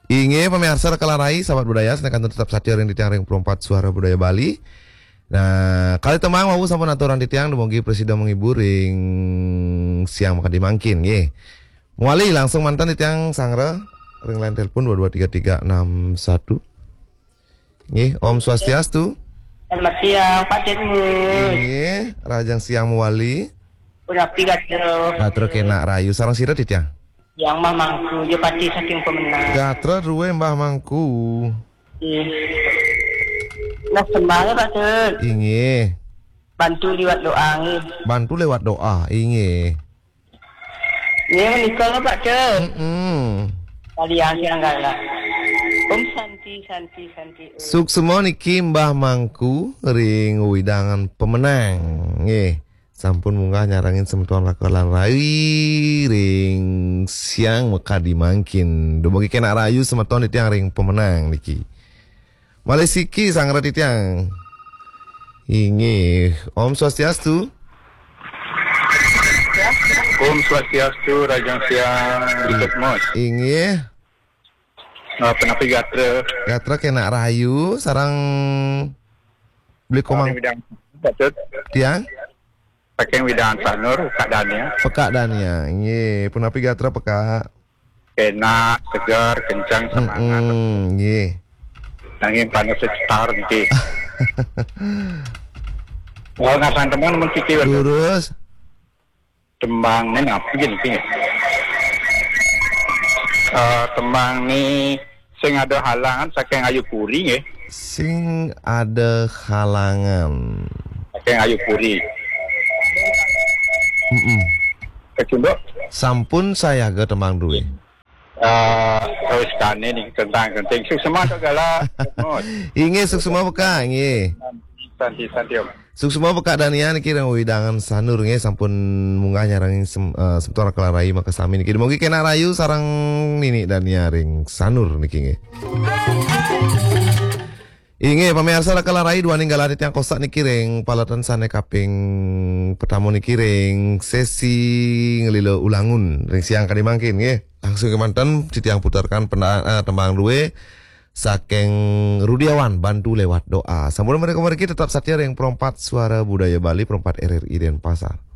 Inge pemirsa kalarai sahabat budaya senakan tetap satir yang ditiang ring perempat suara budaya Bali. Nah, kali temang mau sampun aturan ditiang demogi presiden menghibur ring siang makan dimangkin nggih. Muali langsung mantan ditiang sangre ring line telepon 223361. Nggih, Om Swastiastu. Selamat siang, Pak Denmu. Nggih, rajang siang muali. Udah tiga terus. Gatra kena rayu sarang sira ditiang. Yang mamangku, dia pasti saking pemenang. Gatra ruwe Mbah Mangku. Nah, semangat Pak Den. Inge. Bantu lewat doa nih. Bantu lewat doa, inge. Ini menikah lah Pak Den. Kalian yang galak. Om Santi. Suk semua niki Mbah Mangku ring widangan pemenang. Nggih. Sampun munggah nyarangin semetuan lakalan rayu ring siang meka dimangkin. Dumugi kena rayu semetuan ditiang ring pemenang niki. Malesiki sangra ditiang. Inge Om Swastiastu. Om Swastiastu, rajang siang ikut mos. Inge Penapi gatra. Gatra kena rayu sarang beli komang tiang Pakai widang sanur keadaannya. peka dannya. Inge penapi gatra peka. Kena segar kencang semangat. Inge. Nanging panas sekitar nanti. Kalau ngasan teman menciki Lurus. tembang ini apa gini. Tembang ni sing ada halangan saking ayu puri nggih. Sing ada halangan. Saking ayu puri. Kecunduk. Sampun saya ke tembang duwe. Terus kan ini tentang genting semua tu gala. Inge suk semua peka inge. Santi om. Suk semua peka dania niki rang widangan sanur nge sampun munggah nyarang semetora kelarai maka sami niki demogi kena rayu sarang nini dania ring sanur niki nge. Inge pemirsa kelarai dua ninggal adit yang kosak niki ring palatan sane kaping pertama niki ring sesi ngelilo ulangun ring siang kali mangkin nge. Langsung ke mantan yang putarkan tembang duwe saking Rudiawan bantu lewat doa. Sampun mereka tetap setia yang perempat suara budaya Bali perempat RRI Denpasar.